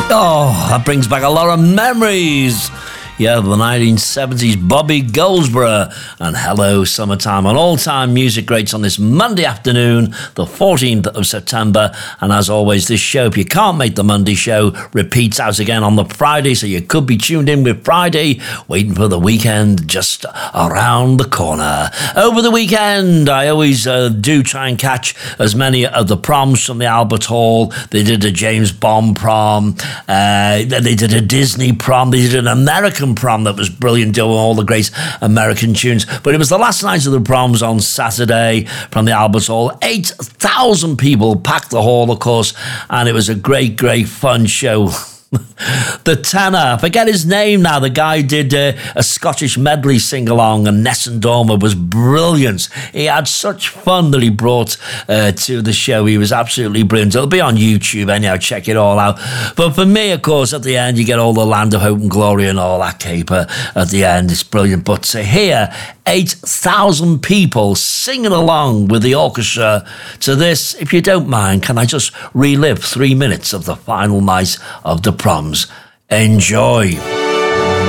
Oh, that brings back a lot of memories. Yeah, the 1970s, Bobby Goldsboro and Hello Summertime on all-time music greats on this Monday afternoon, the 14th of September. And as always, this show, if you can't make the Monday show, repeats out again on the Friday, so you could be tuned in with Friday, waiting for the weekend just around the corner. Over the weekend, I always do try and catch as many of the proms from the Albert Hall. They did a James Bond prom, they did a Disney prom, they did an American prom that was brilliant, doing all the great American tunes. But it was the last night of the proms on Saturday from the Albert Hall. 8,000 people packed the hall, of course, and it was a great, great fun show. The tenor, I forget his name now, the guy did a Scottish medley sing-along, and Nessun Dorma was brilliant. He had such fun that he brought to the show. He was absolutely brilliant. It'll be on YouTube anyhow, check it all out. But for me, of course, at the end, you get all the Land of Hope and Glory and all that caper at the end. It's brilliant. But to hear 8,000 people singing along with the orchestra to this, if you don't mind, can I just relive 3 minutes of the final night of the proms? Enjoy.